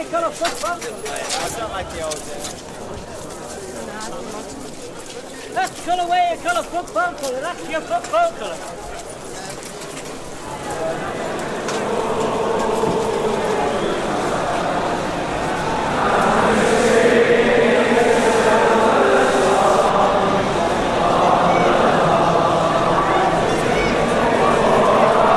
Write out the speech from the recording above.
colour football. I don't like the old That's colour where you colour football colour. That's your football colour.